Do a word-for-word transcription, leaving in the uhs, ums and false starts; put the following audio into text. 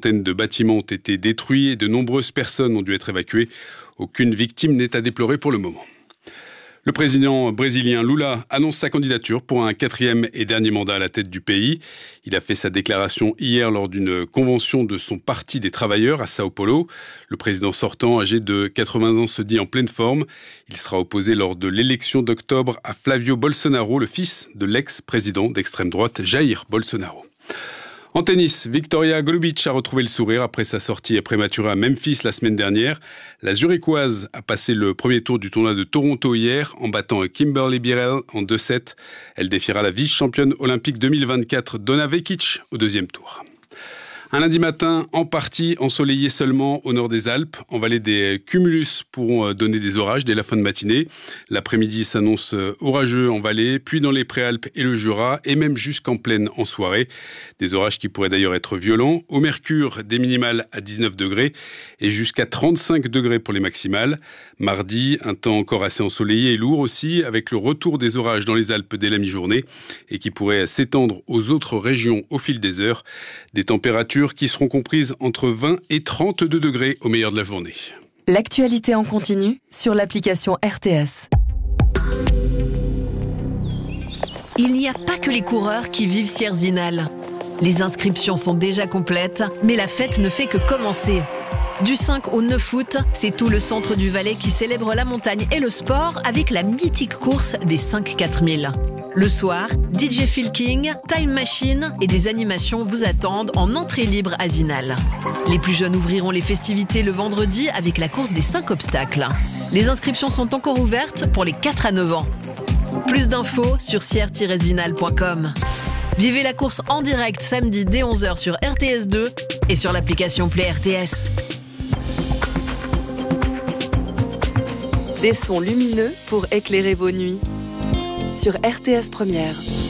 centaine de bâtiments ont été détruits et de nombreuses personnes ont dû être évacuées. Aucune victime n'est à déplorer pour le moment. Le président brésilien Lula annonce sa candidature pour un quatrième et dernier mandat à la tête du pays. Il a fait sa déclaration hier lors d'une convention de son Parti des travailleurs à Sao Paulo. Le président sortant, âgé de quatre-vingts ans, se dit en pleine forme. Il sera opposé lors de l'élection d'octobre à Flávio Bolsonaro, le fils de l'ex-président d'extrême droite Jair Bolsonaro. En tennis, Victoria Golubic a retrouvé le sourire après sa sortie prématurée à Memphis la semaine dernière. La Zurichoise a passé le premier tour du tournoi de Toronto hier en battant Kimberly Birrell en deux sept. Elle défiera la vice-championne olympique deux mille vingt-quatre Donna Vekic au deuxième tour. Un lundi matin, en partie ensoleillé seulement au nord des Alpes. En vallée des cumulus pourront donner des orages dès la fin de matinée. L'après-midi s'annonce orageux en vallée, puis dans les Préalpes et le Jura, et même jusqu'en plaine en soirée. Des orages qui pourraient d'ailleurs être violents. Au mercure, des minimales à dix-neuf degrés et jusqu'à trente-cinq degrés pour les maximales. Mardi, un temps encore assez ensoleillé et lourd aussi, avec le retour des orages dans les Alpes dès la mi-journée et qui pourraient s'étendre aux autres régions au fil des heures. Des températures qui seront comprises entre vingt et trente-deux degrés au meilleur de la journée. L'actualité en continu sur l'application R T S. Il n'y a pas que les coureurs qui vivent Sierre-Zinal. Les inscriptions sont déjà complètes, mais la fête ne fait que commencer. Du cinq au neuf août, c'est tout le centre du Valais qui célèbre la montagne et le sport avec la mythique course des cinq quatre mille. Le soir, D J Phil King, Time Machine et des animations vous attendent en entrée libre à Zinal. Les plus jeunes ouvriront les festivités le vendredi avec la course des cinq obstacles. Les inscriptions sont encore ouvertes pour les quatre à neuf ans. Plus d'infos sur sierre tiret zinal point com. Vivez la course en direct samedi dès onze heures sur R T S deux et sur l'application Play R T S. Des sons lumineux pour éclairer vos nuits. Sur R T S Première.